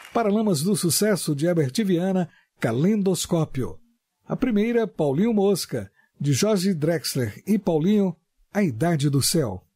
Paralamas do Sucesso, de Herbert Viana, Calendoscópio. A primeira, Paulinho Mosca, de Jorge Drexler e Paulinho, A Idade do Céu.